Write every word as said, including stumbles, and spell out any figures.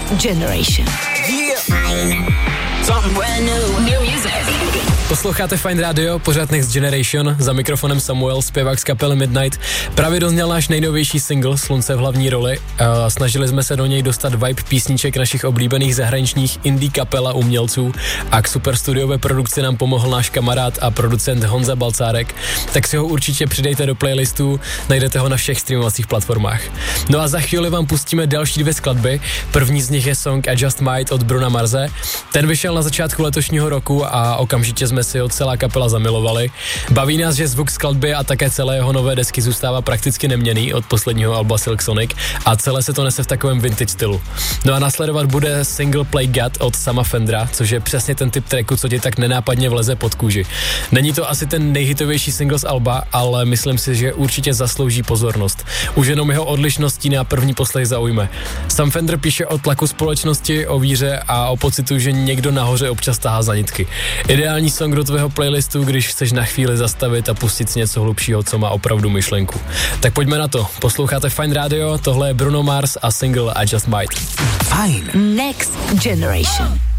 Generation. Posloucháte Fajn Radio, pořád Next Generation, za mikrofonem Samuel, zpěvák z kapely Midnight. Právě dozněl náš nejnovější single Slunce v hlavní roli. Uh, snažili jsme se do něj dostat vibe písniček našich oblíbených zahraničních indie kapel a umělců a k super studiové produkci nám pomohl náš kamarád a producent Honza Balcárek, tak si ho určitě přidejte do playlistu, najdete ho na všech streamovacích platformách. No a za chvíli vám pustíme další dvě skladby. První z nich je song I Just Might od Bruna Marse. Ten vyšel na začátku letošního roku a okamžitě jsme si ho celá kapela zamilovali. Baví nás, že zvuk skladby a také celé jeho nové desky zůstává prakticky neměnný od posledního alba Silk Sonic a celé se to nese v takovém vintage stylu. No a následovat bude single Play God od Sama Fendera, což je přesně ten typ tracku, co ti tak nenápadně vleze pod kůži. Není to asi ten nejhitovější single z alba, ale myslím si, že určitě zaslouží pozornost. Už jenom jeho odlišností na první poslech zaujme. Sam Fender píše o tlaku společnosti, o víře a o pocitu, že někdo nahoře občas tahá za nitky. Ideální song do tvého playlistu, když chceš na chvíli zastavit a pustit si něco hlubšího, co má opravdu myšlenku. Tak pojďme na to. Posloucháte Fajn Radio, tohle je Bruno Mars a single I Just Might. Fajn. Next Generation.